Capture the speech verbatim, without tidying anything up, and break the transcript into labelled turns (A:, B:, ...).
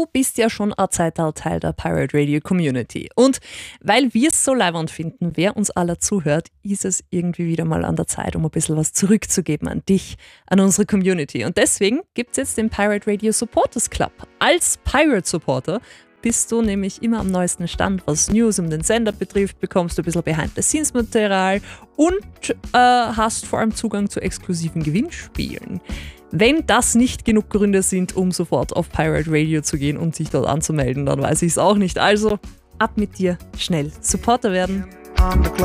A: du bist ja schon ein Zeitalter Teil der Pirate Radio Community. Und weil wir es so leibend finden, wer uns aller zuhört, ist es irgendwie wieder mal an der Zeit, um ein bisschen was zurückzugeben an dich, an unsere Community. Und deswegen gibt es jetzt den Pirate Radio Supporters Club. Als Pirate Supporter bist du nämlich immer am neuesten Stand, was News um den Sender betrifft, bekommst du ein bisschen Behind-the-Scenes-Material und äh, hast vor allem Zugang zu exklusiven Gewinnspielen. Wenn das nicht genug Gründe sind, um sofort auf Pirate Radio zu gehen und sich dort anzumelden, dann weiß ich es auch nicht. Also ab mit dir, schnell Supporter werden.